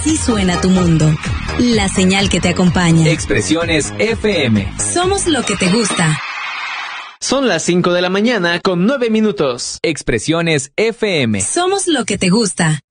Así suena tu mundo. La señal que te acompaña. Expresiones FM. Somos lo que te gusta. Son las 5 de la mañana con 9 minutos. Expresiones FM. Somos lo que te gusta.